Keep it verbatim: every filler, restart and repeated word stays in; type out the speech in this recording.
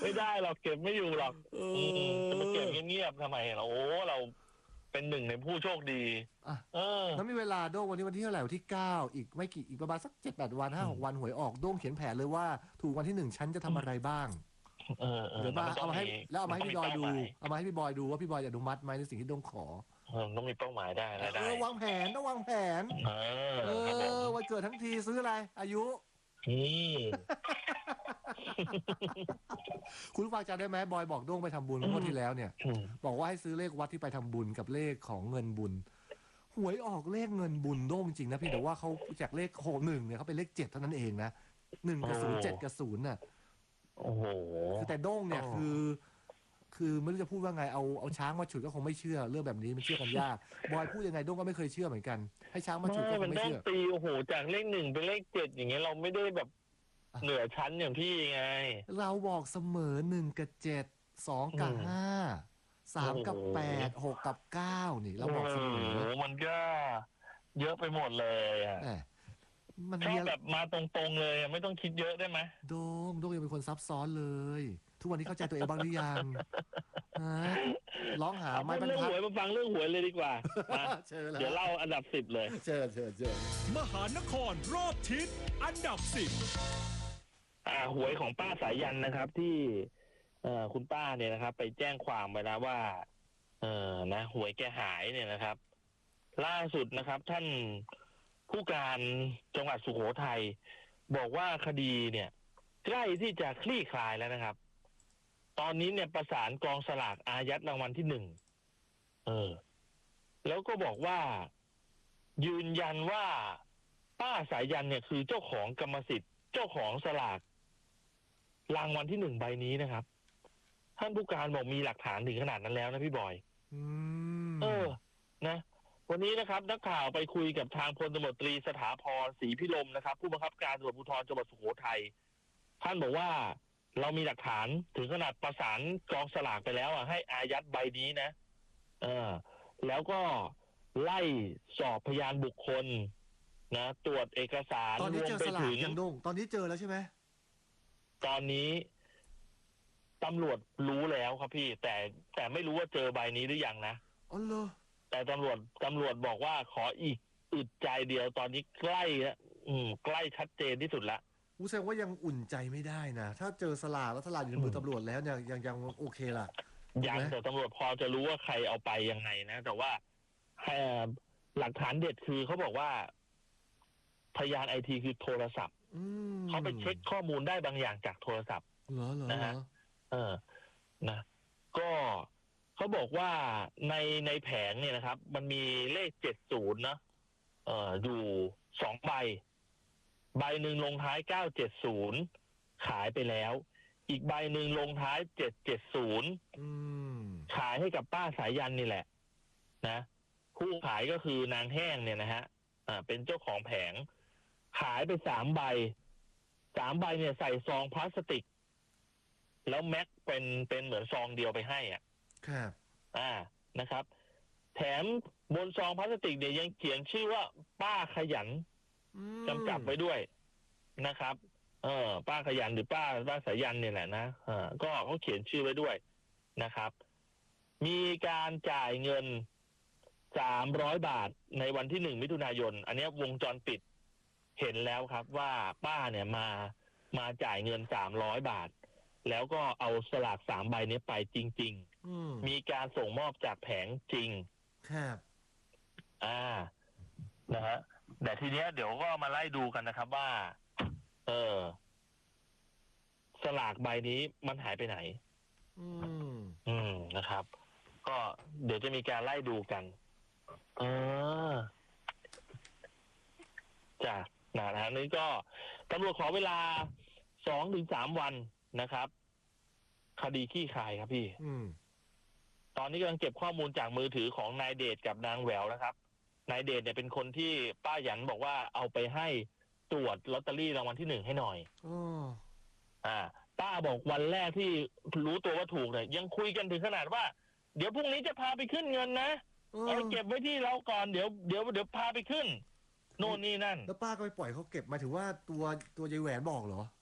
ไม่ได้หรอกเก็บไม่อยู่หรอกจะมาเก็บเงียบๆทำไมเราโอ้เราเป็นหนึ่งในผู้โชคดีอ่ะเออแล้วมีเวลาโด้งวันนี้วันที่เท่าไหร่วันที่เก้าอีกไม่กี่อีกประมาณสักเจ็ดแปดวันห้าหกวันหวยออกโด้งเขียนแผนเลยว่าถูกวันที่หนึ่งฉันจะทำอะไรบ้างเออเออเดี๋ยวมาเอามาให้แล้วเอามาให้พี่บอยดูเเอามาให้พี่บอยดูว่าพี่บอยจะอนุมัติไหมในสิ่งที่โด้งขอออต้องมีเป้าหมายได้อะไรได้เออวางแผนต้องวางแผนเออเออวันเกิดทั้งทีซื้ออะไรอายุนี่คุณฟังจำได้ไหมบอยบอกโด้งไปทำบุญเมื่อที่แล้วเนี่ยบอกว่าให้ซื้อเลขวัดที่ไปทำบุญกับเลขของเงินบุญหวยออกเลขเงินบุญโด้งจริงนะพี่แต่ว่าเขาจากเลขโหหนึ่งเนี่ยเขาเป็นเลขเจ็ดเท่านั้นเองนะหนึ่งกับศูนย์เจ็ดกับศูนย์น่ะโอ้โหคือแต่โด้งเนี่ยคือคือไม่รู้จะพูดว่าไงเอาเอาช้างมาฉุดก็คงไม่เชื่อเรื่องแบบนี้มันเชื่อกันยากบอยพูดยังไงโด้งก็ไม่เคยเชื่อเหมือนกันให้ช้างมาฉุดก็คงไม่เชื่อตีโอ้โหจากเลขหนึ่งเป็นเลขเจ็ดอย่างเงี้ยเราไม่ได้แบบเหนือชั้นอย่างพี่ไงเราบอกเสมอหนึ่งกับเจ็ดสองกับห้าสามกับแปดหกกับเก้านี่เราบอกเสมอมันก็เยอะไปหมดเลยอ่ะมันชอบแบบมาตรงๆเลยไม่ต้องคิดเยอะได้ไหมโด้งโด้งยังเป็นคนซับซ้อนเลยทุกวันนี้เข้าใจตัวเองบ้างหรือยังร้องหาไม่บรรทัดเรื่องหวยมาฟังเรื่องหวยเลยดีกว่าเดี๋ยวเล่าอันดับสิบเลยเชิญเชิญเชิญมหานครรอบทิศอันดับสิบอ่าหวยของป้าสายันนะครับที่เอ่อคุณป้าเนี่ยนะครับไปแจ้งความไปแล้วว่าเออนะหวยแกหายเนี่ยนะครับล่าสุดนะครับท่านผู้การจังหวัดสุโขทัยบอกว่าคดีเนี่ยใกล้ที่จะคลี่คลายแล้วนะครับตอนนี้เนี่ยประสานกองสลากอายัดรางวัลที่หนึ่งเออแล้วก็บอกว่ายืนยันว่าป้าสายันเนี่ยคือเจ้าของกรรมสิทธิ์เจ้าของสลากรางวัลที่หนึ่งใบนี้นะครับท่านผู้การบอกมีหลักฐานถึงขนาดนั้นแล้วนะพี่บอยอืมเออนะวันนี้นะครับนักข่าวไปคุยกับทางพลตำรวจตรีสถาพรศรีพิรมนะครับผู้บังคับการตำรวจภูธรจังหวัดสุโขทัยท่านบอกว่าเรามีหลักฐานถึงขนาดประสานกองสลากไปแล้วอ่ะให้อายัดใบนี้นะเออแล้วก็ไล่สอบพยานบุคคลนะตรวจเอกสารตอนนี้เจอสลากยังโด้งตอนนี้เจอแล้วใช่ไหมตอนนี้ตำรวจรู้แล้วครับพี่แต่แต่ไม่รู้ว่าเจอใบนี้หรือยังนะอ๋อเหรอแต่ตำรวจตำรวจบอกว่าขออีกอึดใจเดียวตอนนี้ใกล้แล้วอืมใกล้ชัดเจนที่สุดละกูแสดงว่ายังอุ่นใจไม่ได้นะถ้าเจอสลากแล้วสลากอยู่ในมือตำรวจแล้วเนี่ยยังยังโอเคล่ะยังแต่ตำรวจพอจะรู้ว่าใครเอาไปยังไงนะแต่ว่าหลักฐานเด็ดคือเขาบอกว่าพยานไอทีคือโทรศัพท์เขาไปเช็คข้อมูลได้บางอย่างจากโทรศัพท์นะฮะเออนะก็เขาบอกว่าในในแผงเนี่ยนะครับมันมีเลขเจ็ดศูนย์นะเอ่ออยู่สองใบใบหนึ่งลงท้ายเก้าเจ็ดศูนย์ขายไปแล้วอีกใบหนึ่งลงท้ายเจ็ดเจ็ดศูนย์ขายให้กับป้าสายันนี่แหละนะผู้ขายก็คือนางแห้งเนี่ยนะฮะอ่าเป็นเจ้าของแผงขายไปสามใบสามใบเนี่ยใส่ซองพลาสติกแล้วแม็กเป็นเป็นเหมือนซองเดียวไปให้อ่ะครับอ่านะครับแถมบนซองพลาสติกเนี่ยยังเขียนชื่อว่าป้าขยันกำกับไว้ด้วยนะครับเออป้าขยันหรือป้าป้าสายันเนี่ยแหละนะเออก็เขาเขียนชื่อไว้ด้วยนะครับมีการจ่ายเงินสามร้อยบาทในวันที่หนึ่งมิถุนายนอันนี้วงจรปิดเห็นแล้วครับว่าป้าเนี่ยมามาจ่ายเงินสามร้อยบาทแล้วก็เอาสลากสามใบนี้ไปจริงๆมีการส่งมอบจากแผงจริงครับอ่านะฮะแต่ทีเนี้ยเดี๋ยวก็มาไล่ดูกันนะครับว่าเออสลากใบนี้มันหายไปไหนอืมอืมนะครับก็เดี๋ยวจะมีการไล่ดูกันเออจ้ะนะฮะนี้ก็ตำรวจขอเวลาสองถึงสามวันนะครับคดีขี้คายครับพี่ตอนนี้กำลังเก็บข้อมูลจากมือถือของนายเดชกับนางแหววนะครับนายเดชเนี่ยเป็นคนที่ป้าหยันบอกว่าเอาไปให้ตรวจลอตเตอรี่รางวัลที่หนึ่งให้หน่อยอ่าป้าบอกวันแรกที่รู้ตัวว่าถูกเนี่ยยังคุยกันถึงขนาดว่าเดี๋ยวพรุ่งนี้จะพาไปขึ้นเงินนะเอาเก็บไว้ที่เราก่อนเดี๋ยวเดี๋ยวเดี๋ยวพาไปขึ้นโน่นนี่นั่นแล้วป้าก็ไปปล่อยเขาเก็บมาถือว่าตัวตัวยายแหวนบอกเหรอ